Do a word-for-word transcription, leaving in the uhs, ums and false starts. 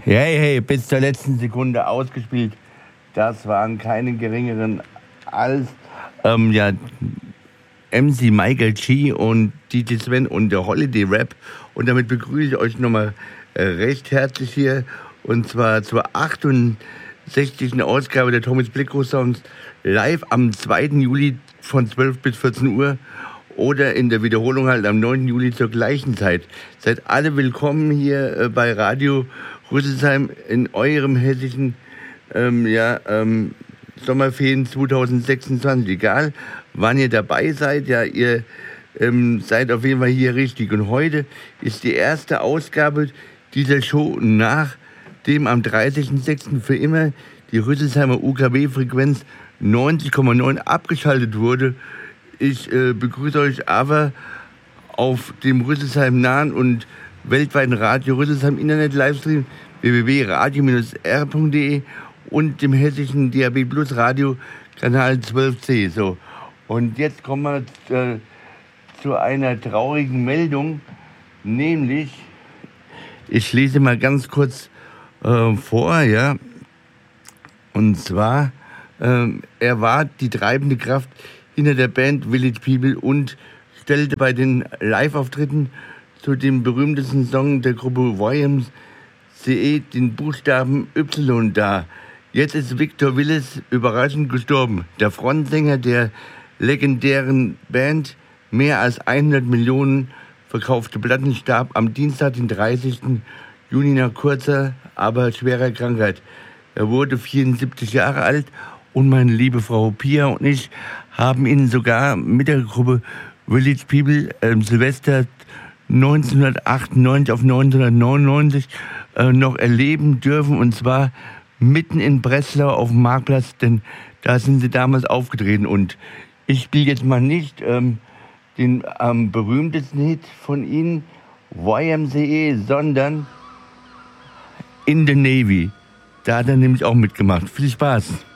Hey, hey, bis zur letzten Sekunde ausgespielt. Das waren keine geringeren als ähm, ja, M C Michael G. und D J Sven und der Holiday Rap. Und damit begrüße ich euch nochmal äh, recht herzlich hier. Und zwar zur achtundsechzigsten Ausgabe der Tommys Blicko Sounds live am zweiten Juli von zwölf bis vierzehn Uhr. Oder in der Wiederholung halt am neunten Juli zur gleichen Zeit. Seid alle willkommen hier äh, bei Radio Rüsselsheim in eurem hessischen ähm, ja, ähm, Sommerferien zwanzig sechsundzwanzig. Egal, wann ihr dabei seid, ja, ihr ähm, seid auf jeden Fall hier richtig. Und heute ist die erste Ausgabe dieser Show, nachdem am dreißigsten sechsten für immer die Rüsselsheimer U K W-Frequenz neunzig Komma neun abgeschaltet wurde. Ich äh, begrüße euch aber auf dem Rüsselsheim nahen und weltweiten Radio Rüsselsheim Internet Livestream w w w punkt radio r punkt d e und dem hessischen D A B Plus Radio Kanal zwölf c. So, und jetzt kommen wir äh, zu einer traurigen Meldung, nämlich, ich lese mal ganz kurz äh, vor, ja, und zwar, äh, er war die treibende Kraft hinter der Band Village People und stellte bei den Live-Auftritten zu dem berühmtesten Song der Gruppe Y M C A den Buchstaben Y dar. Jetzt ist Victor Willis überraschend gestorben. Der Frontsänger der legendären Band, mehr als hundert Millionen verkaufte Platten, starb am Dienstag, den dreißigsten Juni nach kurzer, aber schwerer Krankheit. Er wurde vierundsiebzig Jahre alt und meine liebe Frau Pia und ich haben ihn sogar mit der Gruppe Village People äh, Silvester neunzehnhundertachtundneunzig auf neunzehnhundertneunundneunzig äh, noch erleben dürfen, und zwar mitten in Breslau auf dem Marktplatz, denn da sind sie damals aufgetreten. Und ich spiele jetzt mal nicht ähm, den ähm, berühmtesten Hit von ihnen, Y M C A, sondern In the Navy. Da hat er nämlich auch mitgemacht. Viel Spaß.